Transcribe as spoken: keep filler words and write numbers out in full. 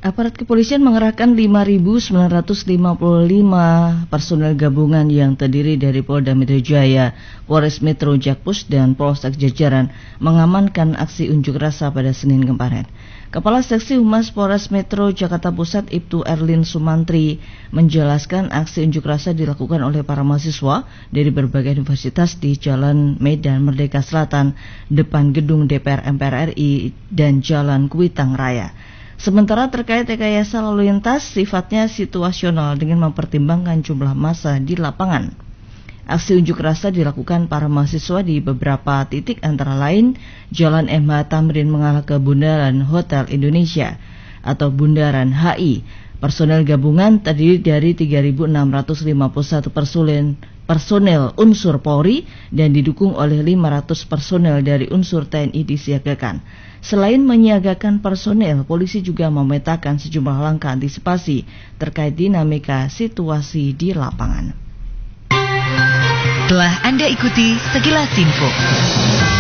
Aparat kepolisian mengerahkan lima ribu sembilan ratus lima puluh lima personel gabungan yang terdiri dari Polda Metro Jaya, Polres Metro Jakpus, dan Polsek jajaran mengamankan aksi unjuk rasa pada Senin kemarin. Kepala Seksi Humas Polres Metro Jakarta Pusat Ibtu Erlin Sumantri menjelaskan aksi unjuk rasa dilakukan oleh para mahasiswa dari berbagai universitas di Jalan Medan Merdeka Selatan, depan gedung D P R M P R R I dan Jalan Kuitang Raya. Sementara terkait rekayasa lalu lintas sifatnya situasional dengan mempertimbangkan jumlah massa di lapangan. Aksi unjuk rasa dilakukan para mahasiswa di beberapa titik antara lain Jalan M H Tamrin mengarah ke Bundaran Hotel Indonesia atau Bundaran H I. Personel gabungan terdiri dari tiga ribu enam ratus lima puluh satu personel personel unsur Polri dan didukung oleh lima ratus personel dari unsur T N I disiagakan. Selain menyiagakan personel, polisi juga memetakan sejumlah langkah antisipasi terkait dinamika situasi di lapangan. Telah Anda ikuti sekilas info.